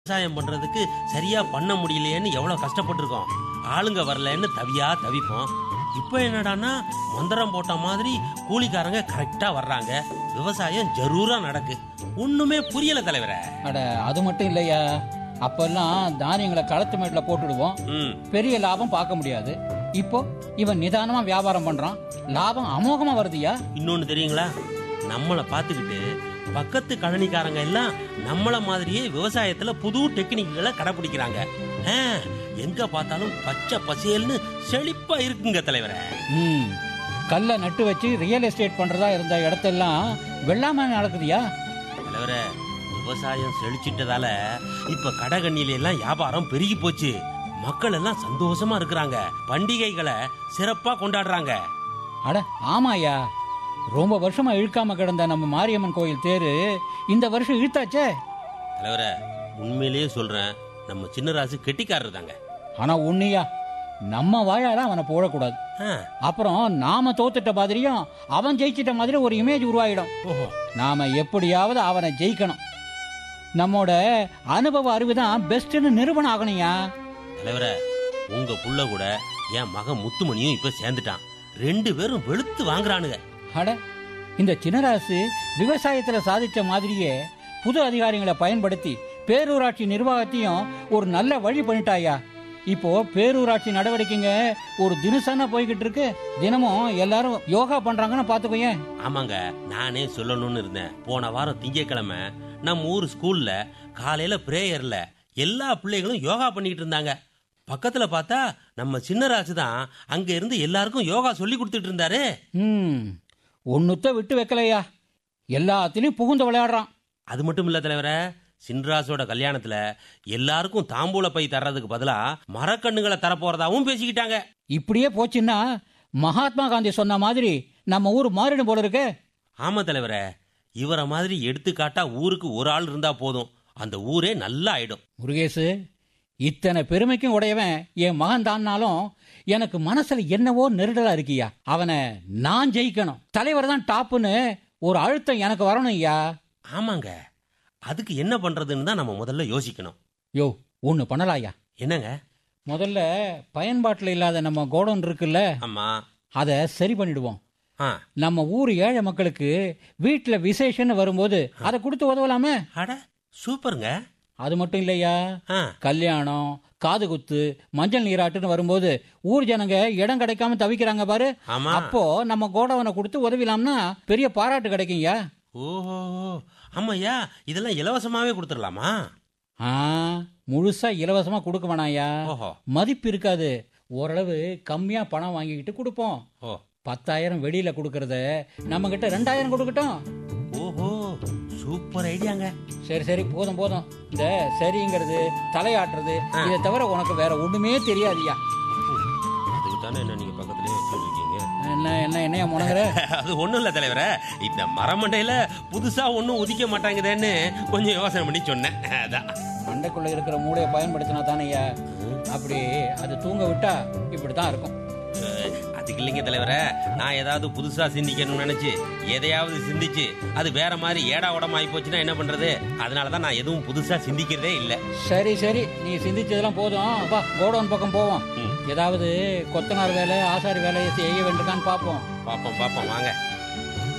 விவசாயம் பண்றதுக்கு சரியா பண்ண முடியலையேன்னு எவ்வளவு கஷ்டப்பட்டிருக்கோம். ஆளுங்க வரலன்னு தவிப்போம். இப்ப என்னடான்னா மந்திரம் போட்ட மாதிரி கூலிக்காரங்க கரெக்டா வர்றாங்க. விவசாயம் ஜரூரா நடக்கு. ஒண்ணுமே புரியல தலைவரே. அட அது மட்டும் இல்லையா, அப்பெல்லாம் தானியங்களை களத்து மேட்ல போட்டுடுவோம், பெரிய லாபம் பார்க்க முடியாது. இப்போ இவன் நிதானமா வியாபாரம் பண்றான், லாபம் அமோகமா வருதுயா. இன்னொன்னு தெரியுங்களா, நம்மளை பார்த்துக்கிட்டு பக்கத்து கழனிக்காரங்க எல்லாம் நம்மள மாதிரியே விவசாயத்துல புது டெக்னிக்குகளை கடைபிடிக்கிறாங்க. எங்க பார்த்தாலும் பச்சை பசேல்னு செழிப்பா இருக்குங்க தலைவரே. கல்ல நட்டு வச்சு ரியல் எஸ்டேட் பண்றதா இருந்த இடத்தெல்லாம் வெள்ளாம நடக்குதுயா தலைவரே. விவசாயம் செழிச்சிட்டதால இப்ப கடகண்ணில எல்லாம் வியாபாரம் பெருகி போச்சு. மக்கள் எல்லாம் சந்தோஷமா இருக்கிறாங்க. பண்டிகைகளை சிறப்பா கொண்டாடுறாங்க. அட ஆமாயா, ரொம்ப வருஷமா இழுக்காம கிடந்த நம்ம மாரியம்மன் கோயில் தேரு இந்த வருஷம் இழுத்தாச்சே. தலைவரே, உண்மையிலேயே சொல்றேன், நம்ம சின்னராசு கெட்டிக்காரர் தாங்க. ஆனா உன்னையா, நம்ம வாயால அவனை போடக்கூடாது. அப்புறம் நாம தோத்துட்ட மாதிரியும் அவன் ஜெயிச்சிட்ட மாதிரி ஒரு இமேஜ் உருவாயிடும். நாம எப்படியாவது அவனை ஜெயிக்கணும். நம்மோட அனுபவ அறிவுதான் பெஸ்ட்னு நிரூபணம் ஆகணும்யா. தலைவரே, உங்க புள்ள கூட என் மகன் முத்துமணியும் இப்ப சேர்ந்துட்டான். 2 பேரும் வெளுத்து வாங்குறானுங்க. அட, இந்த சின்னராசு விவசாயத்துல சாதிச்ச மாதிரியே புது அதிகாரிகளை பயன்படுத்தி பேரூராட்சி நிர்வாகத்தையும் ஒரு நல்ல வழி பண்ணிட்டாயா. இப்போ பேரூராட்சி நடவடிக்கைங்க ஒரு தினசான போய்கிட்டு இருக்கு. தினமும் எல்லாரும் யோகா பண்றாங்கன்னு பாத்துக்கோங்க. ஆமாங்க, நானே சொல்லணும்னு இருந்தேன். போன வாரம் திங்கட்கிழமை நம்ம ஊர் ஸ்கூல்ல காலையில பிரேயர்ல எல்லா பிள்ளைகளும் யோகா பண்ணிட்டு இருந்தாங்க. பக்கத்துல பார்த்தா நம்ம சின்னராசு தான் அங்க இருந்து எல்லாருக்கும் யோகா சொல்லி கொடுத்துட்டு இருந்தாரு. ஒன்னுத்த விட்டு வைக்கலையா, எல்லாத்திலையும் புகுந்து விளையாடுறான். அது மட்டும் இல்ல தலைவரே, சின்ராசோட கல்யாணத்துல எல்லாருக்கும் தாம்பூல பை தர்றதுக்கு பதிலா மரக்கண்ணுகளை தரப்போறதாவும் பேசிக்கிட்டாங்க. இப்படியே போச்சுன்னா மகாத்மா காந்தி சொன்ன மாதிரி நம்ம ஊர் மாறிடும் போல இருக்கு. ஆமா தலைவரே, இவரை மாதிரி எடுத்துக்காட்டா ஊருக்கு ஒரு ஆள் இருந்தா போதும், அந்த ஊரே நல்லா ஆயிடும். முருகேசு, இத்தனை பெருமைக்கும் உடையவன் என் மகன் தான்னாலும் எனக்கு மனசுல என்னவோ நெருடலா இருக்கியா. அவனை நான் ஜெயிக்கணும், தலைவர் தான் டாப்புன்னு ஒரு அழுத்தம் எனக்கு வரணும் ஐயா. ஆமாங்க, அதுக்கு என்ன பண்றதுன்னு தான் நம்ம முதல்ல யோசிக்கணும். யோ, ஒன்னு பண்ணலாயா. என்னங்க? முதல்ல பயன்பாட்டில் இல்லாத நம்ம கோடவுன் இருக்குல்ல, ஆமா, அதை சரி பண்ணிடுவோம். நம்ம ஊர் ஏழை மக்களுக்கு வீட்டுல விசேஷம்னு வரும்போது அதை கொடுத்து உதவலாமே. அட சூப்பருங்க. அது மட்டும் இல்லையா, கல்யாணம், காது குத்து, மஞ்சள் நீராட்டுன்னு வரும்போது ஊர் ஜனங்க இடம் கிடைக்காம தவிக்கிறாங்க பாரு. அப்போ நம்ம கோடவனை கொடுத்து உதவிலாம்னா பெரிய பாராட்டு கிடைக்கும்யா. ஓஹோ, ஆமாய்யா, இதெல்லாம் இலவசமாவே கொடுத்துடலாமா? முழுசா இலவசமா கொடுக்க வேணாயா, மதிப்பு இருக்காது. ஓரளவு கம்மியா பணம் வாங்கிக்கிட்டு கொடுப்போம். 10,000 வெளியில கொடுக்கறத நம்ம கிட்ட 2,000 கொடுக்கட்டும். ஓஹோ, சூப்பர் ஐடியாங்க. சரி சரி, போதும் போதும். இந்த சரிங்கிறது, தலையாட்டுறது, இதை தவிர உனக்கு வேற ஒண்ணுமே தெரியாதுயா. அதுக்கு தானே என்ன நீங்க பக்கத்துலயே வச்சுருக்கீங்க. என்ன என்ன என்னையா முனங்குற? அது ஒண்ணும் இல்ல தலைவரே, இந்த மரமண்டையில புதுசா ஒண்ணும் உதிக்க மாட்டாங்குதேன்னு கொஞ்சம் யோசனை பண்ணி சொன்னேன். அதான் மண்டைக்குள்ள இருக்கிற மூளையை பயன்படுத்தினா தானேயா. அப்படி அது தூங்க விட்டா இப்படித்தான் இருக்கும். அதுக்கு இல்லைங்க தலைவரே, நான் ஏதாவது புதுசா சிந்திக்கணும்னு நினைச்சு எதையாவது சிந்திச்சு அது வேற மாதிரி ஏடா உடம்பு ஆகி போச்சுன்னா என்ன பண்றது? அதனாலதான் நான் எதுவும் புதுசா சிந்திக்கிறதே இல்ல. சரி சரி, நீ சிந்திச்சதெல்லாம் போதும். வா, கோடவுன் பக்கம் போவோம். ஏதாவது கொத்தனார் வேலை, ஆசாரி வேலையை செய்ய வேண்டியிருக்கான்னு பாப்போம். பாப்போம் வாங்க.